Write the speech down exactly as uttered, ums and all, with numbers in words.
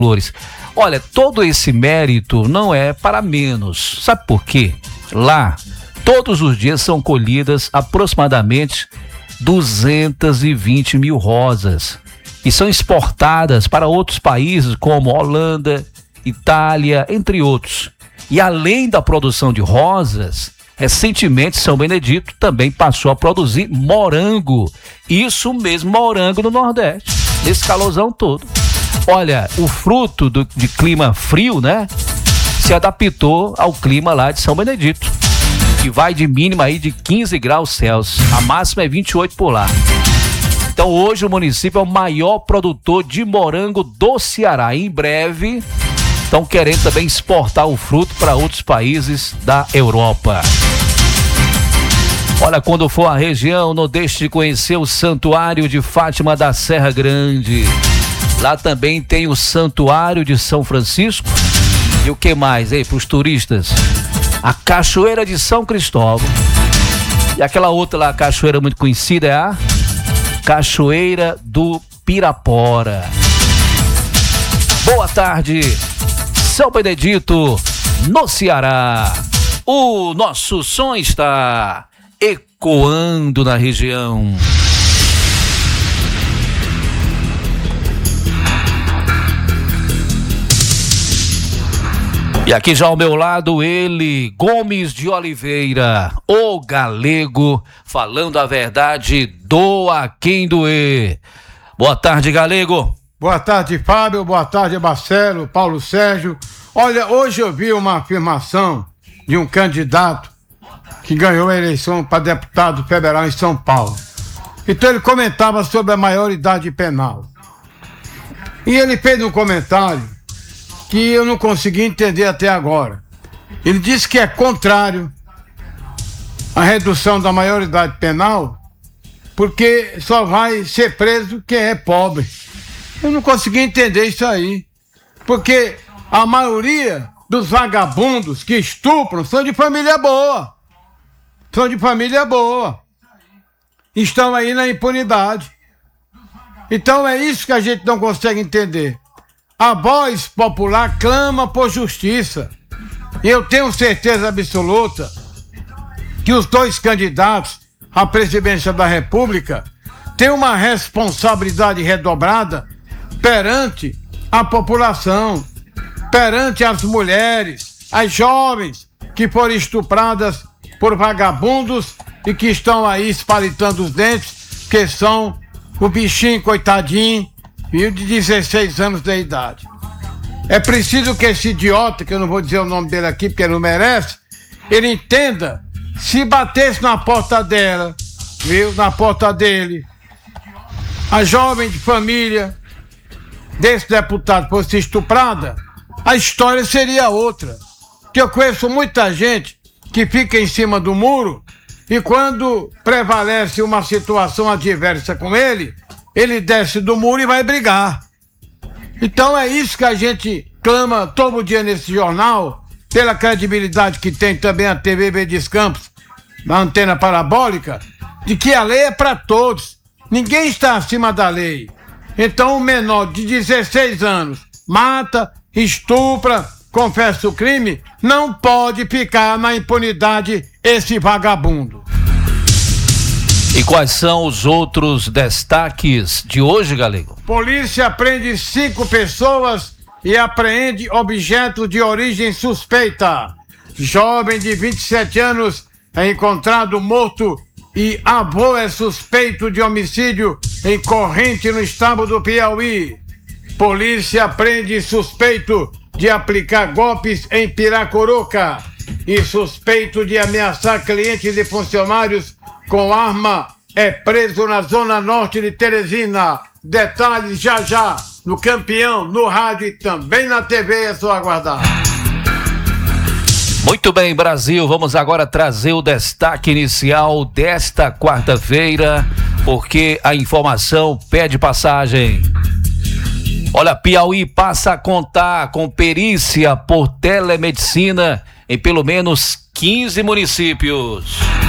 valores. Olha, todo esse mérito não é para menos. Sabe por quê? Lá, todos os dias são colhidas aproximadamente duzentas e vinte mil rosas e são exportadas para outros países como Holanda, Itália, entre outros. E além da produção de rosas, recentemente São Benedito também passou a produzir morango. Isso mesmo, morango no Nordeste, nesse calorzão todo. Olha, o fruto do, de clima frio, né, se adaptou ao clima lá de São Benedito, que vai de mínima aí de quinze graus Celsius, a máxima é vinte e oito por lá. Então hoje o município é o maior produtor de morango do Ceará. Em breve estão querendo também exportar o fruto para outros países da Europa. Olha, quando for à região, não deixe de conhecer o Santuário de Fátima da Serra Grande. Lá também tem o Santuário de São Francisco. E o que mais, hein, para os turistas? A Cachoeira de São Cristóvão. E aquela outra lá, a cachoeira muito conhecida, é a Cachoeira do Pirapora. Boa tarde, São Benedito, no Ceará. O nosso som está ecoando na região. E aqui já ao meu lado ele, Gomes de Oliveira, o Galego, falando a verdade, doa quem doer. Boa tarde, Galego. Boa tarde, Fábio. Boa tarde, Marcelo, Paulo Sérgio. Olha, hoje eu vi uma afirmação de um candidato que ganhou a eleição para deputado federal em São Paulo. Então ele comentava sobre a maioridade penal. E ele fez um comentário que eu não consegui entender até agora. Ele disse que é contrário à redução da maioridade penal porque só vai ser preso quem é pobre. Eu não consegui entender isso aí, porque a maioria dos vagabundos que estupram são de família boa, são de família boa, estão aí na impunidade. Então é isso que a gente não consegue entender. A voz popular clama por justiça. E eu tenho certeza absoluta que os dois candidatos à presidência da República têm uma responsabilidade redobrada perante a população, perante as mulheres, as jovens que foram estupradas por vagabundos e que estão aí espalitando os dentes, que são o bichinho coitadinho e de dezesseis anos de idade. É preciso que esse idiota, que eu não vou dizer o nome dele aqui porque ele não merece, ele entenda, se batesse na porta dela, viu, na porta dele, a jovem de família desse deputado fosse estuprada, a história seria outra. Que eu conheço muita gente que fica em cima do muro e quando prevalece uma situação adversa com ele, ele desce do muro e vai brigar. Então é isso que a gente clama todo dia nesse jornal, pela credibilidade que tem também a T V Verdes Campos, na antena parabólica, de que a lei é para todos. Ninguém está acima da lei. Então o menor de dezesseis anos mata, estupra, confessa o crime, não pode ficar na impunidade esse vagabundo. E quais são os outros destaques de hoje, Galego? Polícia prende cinco pessoas e apreende objeto de origem suspeita. Jovem de vinte e sete anos é encontrado morto e avô é suspeito de homicídio em Corrente, no estado do Piauí. Polícia prende suspeito de aplicar golpes em Piracoroca e suspeito de ameaçar clientes e funcionários com arma é preso na zona norte de Teresina. Detalhes já já no Campeão, no rádio e também na T V, é só aguardar. Muito bem, Brasil, vamos agora trazer o destaque inicial desta quarta-feira, porque a informação pede passagem. Olha, Piauí passa a contar com perícia por telemedicina em pelo menos quinze municípios.